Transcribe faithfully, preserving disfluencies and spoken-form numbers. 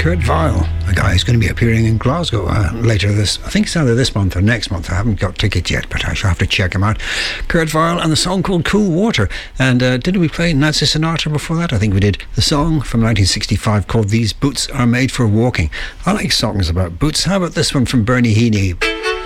Kurt Vile, a guy who's going to be appearing in Glasgow uh, later this, I think it's either this month or next month. I haven't got tickets yet, but I shall have to check him out. Kurt Vile and the song called Cool Water. And uh, didn't we play Nancy Sinatra before that? I think we did. The song from nineteen sixty-five called These Boots Are Made for Walking. I like songs about boots. How about this one from Bernie Heaney?